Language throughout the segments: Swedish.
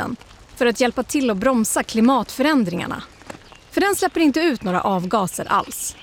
framtiden för att hjälpa till att bromsa klimatförändringarna. För den släpper inte ut några avgaser alls.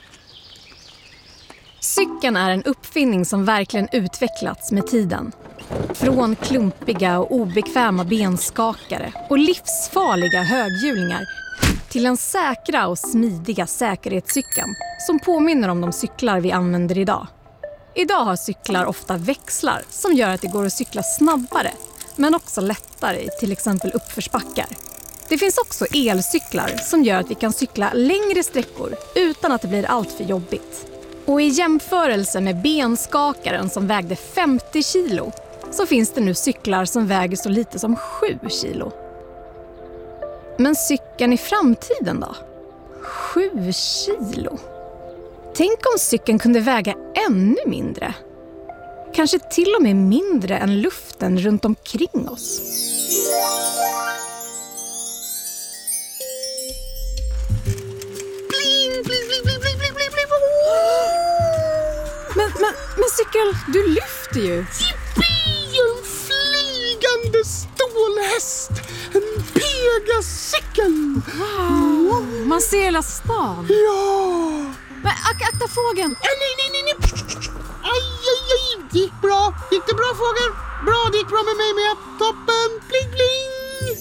Cykeln är en uppfinning som verkligen utvecklats med tiden. Från klumpiga och obekväma benskakare och livsfarliga höghjulingar till den säkra och smidiga säkerhetscykeln som påminner om de cyklar vi använder idag. Idag har cyklar ofta växlar som gör att det går att cykla snabbare men också lättare i till exempel uppförsbackar. Det finns också elcyklar som gör att vi kan cykla längre sträckor utan att det blir allt för jobbigt. Och i jämförelse med benskakaren som vägde 50 kilo så finns det nu cyklar som väger så lite som 7 kilo. Men cykeln i framtiden då? 7 kilo? Tänk om cykeln kunde väga ännu mindre. Kanske till och med mindre än luften runt omkring oss. Men cykel, du lyfter ju. Yippie, en flygande stålhäst. En Pegacykel. Wow, man ser hela stan. Ja. Men akta fågeln. Nej. Aj. Det gick bra. Gick det bra, fågel? Bra, det gick bra med mig med. Toppen. Bling, bling.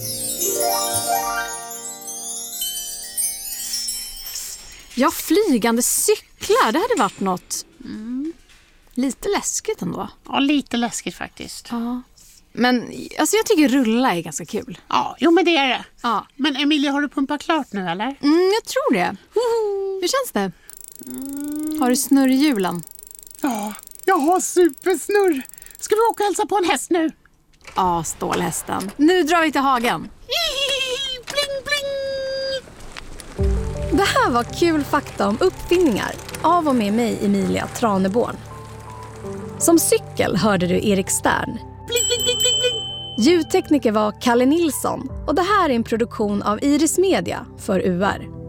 Ja, flygande cyklar, det hade varit något. Lite läskigt ändå. Ja, lite läskigt faktiskt. Ja. Men alltså, jag tycker rulla är ganska kul. Ja, jo men det är det. Ja. Men Emilia, har du pumpat klart nu eller? Jag tror det. Hur känns det? Har du snurr i hjulen? Ja, jag har supersnurr. Ska vi åka och hälsa på en häst nu? Ja, stålhästen. Nu drar vi till hagen. Bling, bling. Det här var kul fakta om uppfinningar av och med mig, Emilia Traneborn. Som cykel hörde du Erik Stern. Bling, bling, bling, bling, bling. Ljudtekniker var Kalle Nilsson och det här är en produktion av Iris Media för UR.